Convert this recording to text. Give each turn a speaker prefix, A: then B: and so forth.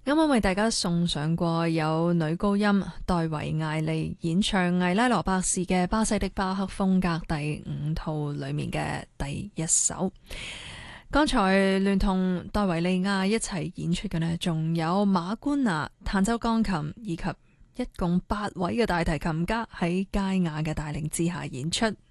A: 啱啱為大家送上過有女高音戴維艾利演唱艾拉羅伯士嘅巴西的巴赫風格第5套裏面嘅第一首。剛才聯同戴維利亞一齊演出嘅呢，仲有馬官娜彈奏鋼琴，以及一共8位嘅大提琴家喺佳雅嘅帶領之下演出。